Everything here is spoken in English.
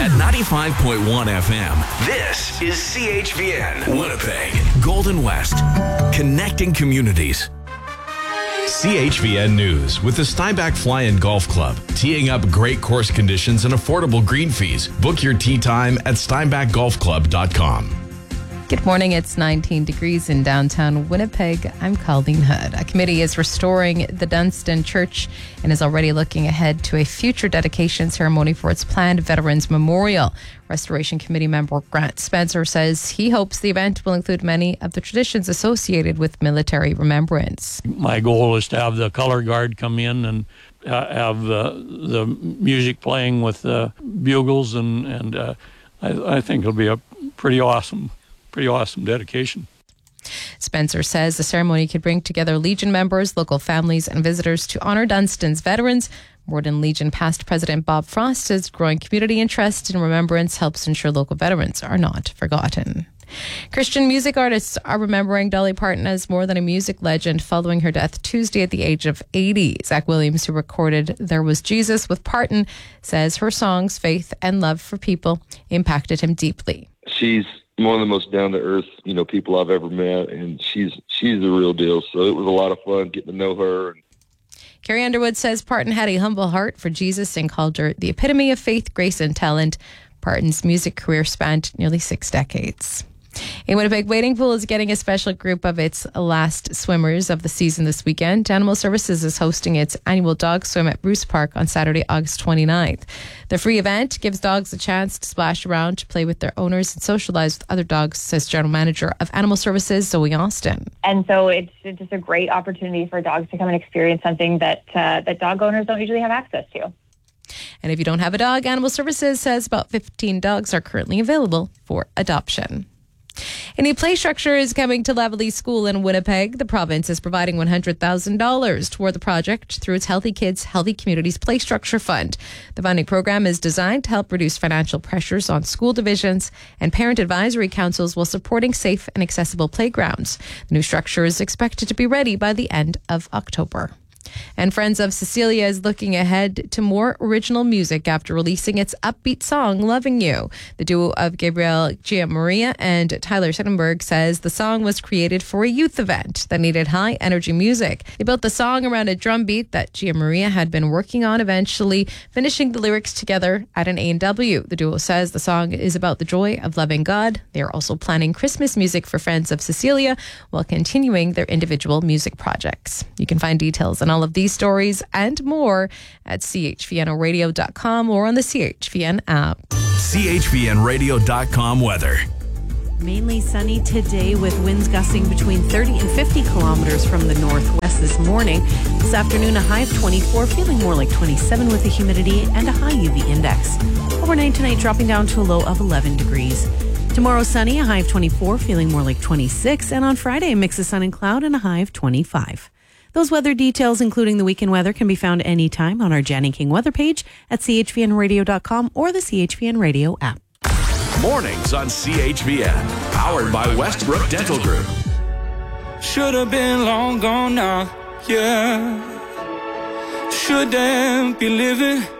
At 95.1 FM, this is CHVN, Winnipeg, Golden West, connecting communities. CHVN News with the Steinbach Fly-In Golf Club, teeing up great course conditions and affordable green fees. Book your tee time at steinbachgolfclub.com. Good morning. It's 19 degrees in downtown Winnipeg. I'm Colleen Hood. A committee is restoring the Dunstan Church and is already looking ahead to a future dedication ceremony for its planned Veterans Memorial. Restoration Committee member Grant Spencer says he hopes the event will include many of the traditions associated with military remembrance. My goal is to have the color guard come in and have the music playing with bugles, and I think it'll be a pretty awesome dedication. Spencer says the ceremony could bring together Legion members, local families, and visitors to honor Dunstan's veterans. Morden Legion past President Bob Frost says growing community interest in remembrance helps ensure local veterans are not forgotten. Christian music artists are remembering Dolly Parton as more than a music legend following her death Tuesday at the age of 80. Zach Williams, who recorded There Was Jesus with Parton, says her songs, faith and love for people impacted him deeply. She's one of the most down-to-earth, people I've ever met, and she's the real deal. So it was a lot of fun getting to know her. Carrie Underwood says Parton had a humble heart for Jesus and called her the epitome of faith, grace, and talent. Parton's music career spanned nearly 6 decades. In Winnipeg, Wading Pool is getting a special group of its last swimmers of the season this weekend. Animal Services is hosting its annual dog swim at Bruce Park on Saturday, August 29th. The free event gives dogs a chance to splash around, to play with their owners, and socialize with other dogs, says General Manager of Animal Services, Zoe Austin. And so it's just a great opportunity for dogs to come and experience something that dog owners don't usually have access to. And if you don't have a dog, Animal Services says about 15 dogs are currently available for adoption. A new play structure is coming to Lavallee School in Winnipeg. The province is providing $100,000 toward the project through its Healthy Kids, Healthy Communities Play Structure Fund. The funding program is designed to help reduce financial pressures on school divisions and parent advisory councils while supporting safe and accessible playgrounds. The new structure is expected to be ready by the end of October. And Friends of Cecilia is looking ahead to more original music after releasing its upbeat song, Loving You. The duo of Gabriel Gianmaria and Tyler Sittenberg says the song was created for a youth event that needed high-energy music. They built the song around a drum beat that Gianmaria had been working on, eventually finishing the lyrics together at an A&W. The duo says the song is about the joy of loving God. They are also planning Christmas music for Friends of Cecilia while continuing their individual music projects. You can find details on all of these stories and more at chvnradio.com or on the CHVN app. chvnradio.com weather. Mainly sunny today with winds gusting between 30 and 50 kilometers from the northwest this morning. This afternoon, a high of 24, feeling more like 27 with the humidity and a high UV index. Overnight tonight, dropping down to a low of 11 degrees. Tomorrow, sunny, a high of 24, feeling more like 26. And on Friday, a mix of sun and cloud and a high of 25. Those weather details, including the weekend weather, can be found anytime on our Janny King weather page at chvnradio.com or the CHVN Radio app. Mornings on CHVN, powered by Westbrook Dental Group. Should have been long gone now, yeah. Shouldn't be living